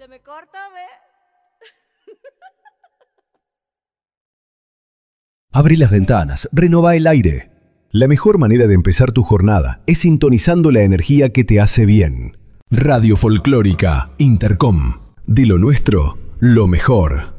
Se me corta, ¿ve? Abre las ventanas, renová el aire. La mejor manera de empezar tu jornada es sintonizando la energía que te hace bien. Radio Folclórica Intercom. De lo nuestro, lo mejor.